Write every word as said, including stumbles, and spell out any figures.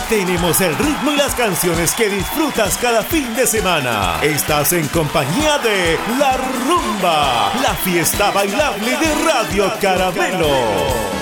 Tenemos el ritmo y las canciones que disfrutas cada fin de semana. Estás en compañía de La Rumba, la fiesta bailable de Radio Caramelo.